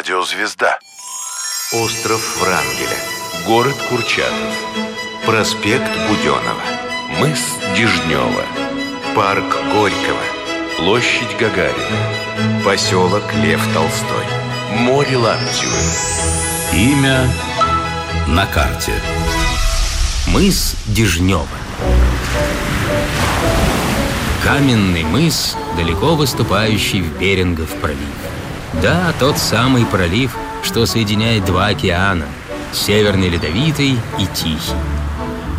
Радиозвезда. Остров Врангеля. Город Курчатов. Проспект Буденова. Мыс Дежнева. Парк Горького. Площадь Гагарина. Поселок Лев Толстой. Море Лаптевы. Имя на карте. Мыс Дежнева. Каменный мыс, далеко выступающий в Берингов пролив. Да, тот самый пролив, что соединяет два океана — Северный Ледовитый и Тихий.